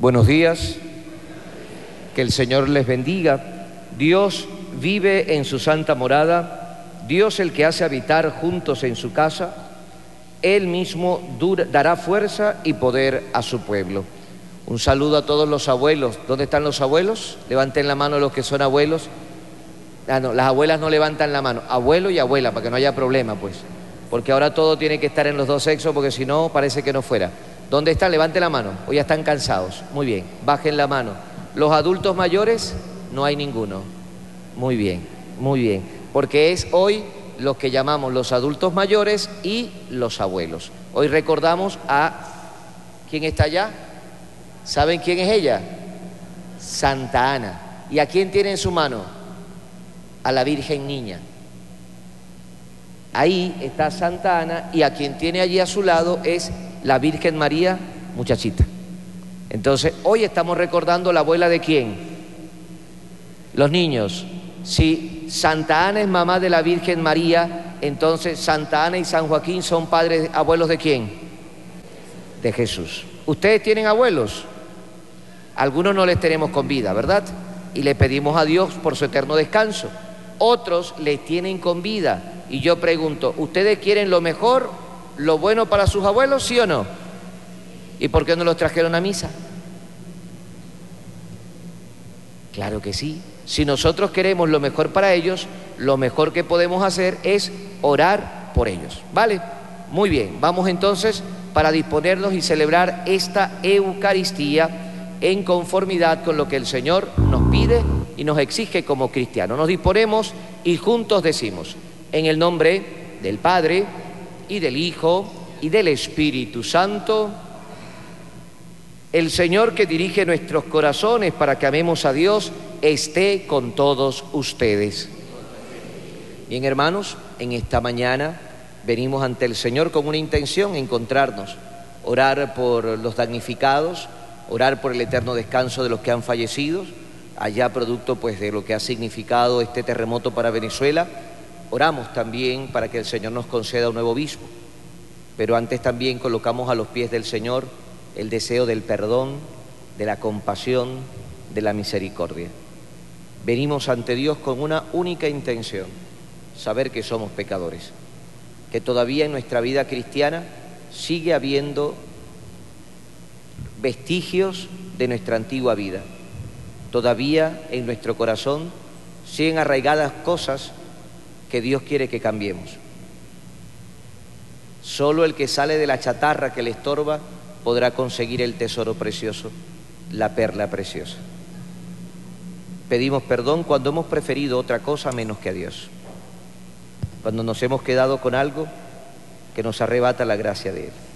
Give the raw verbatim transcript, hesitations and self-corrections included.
Buenos días, que el Señor les bendiga. Dios vive en su santa morada, Dios el que hace habitar juntos en su casa, Él mismo dura, dará fuerza y poder a su pueblo. Un saludo a todos los abuelos. ¿Dónde están los abuelos? Levanten la mano los que son abuelos. Ah, no, las abuelas no levantan la mano. Abuelo y abuela, para que no haya problema, pues. Porque ahora todo tiene que estar en los dos sexos, porque si no, parece que no fuera. ¿Dónde están? Levanten la mano. Hoy ya están cansados. Muy bien, bajen la mano. Los adultos mayores, no hay ninguno. Muy bien, muy bien. Porque es hoy los que llamamos los adultos mayores y los abuelos. Hoy recordamos a... ¿Quién está allá? ¿Saben quién es ella? Santa Ana. ¿Y a quién tiene en su mano? A la Virgen Niña. Ahí está Santa Ana, y a quien tiene allí a su lado es la Virgen María, muchachita. Entonces, hoy estamos recordando la abuela de quién. Los niños. Si Santa Ana es mamá de la Virgen María, entonces Santa Ana y San Joaquín son padres, abuelos de quién. De Jesús. ¿Ustedes tienen abuelos? Algunos no les tenemos con vida, ¿verdad? Y le pedimos a Dios por su eterno descanso. Otros les tienen con vida. Y yo pregunto, ¿ustedes quieren lo mejor, lo bueno para sus abuelos, sí o no? ¿Y por qué no los trajeron a misa? Claro que sí. Si nosotros queremos lo mejor para ellos, lo mejor que podemos hacer es orar por ellos. ¿Vale? Muy bien. Vamos entonces para disponernos y celebrar esta Eucaristía en conformidad con lo que el Señor nos pide y nos exige como cristianos. Nos disponemos y juntos decimos: en el nombre del Padre, y del Hijo, y del Espíritu Santo. El Señor, que dirige nuestros corazones para que amemos a Dios, esté con todos ustedes. Bien, hermanos, en esta mañana venimos ante el Señor con una intención: encontrarnos, orar por los damnificados, orar por el eterno descanso de los que han fallecido, allá producto pues de lo que ha significado este terremoto para Venezuela. Oramos también para que el Señor nos conceda un nuevo obispo, pero antes también colocamos a los pies del Señor el deseo del perdón, de la compasión, de la misericordia. Venimos ante Dios con una única intención: saber que somos pecadores, que todavía en nuestra vida cristiana sigue habiendo vestigios de nuestra antigua vida. Todavía en nuestro corazón siguen arraigadas cosas que Dios quiere que cambiemos. Solo el que sale de la chatarra que le estorba podrá conseguir el tesoro precioso, la perla preciosa. Pedimos perdón cuando hemos preferido otra cosa menos que a Dios, cuando nos hemos quedado con algo que nos arrebata la gracia de Él.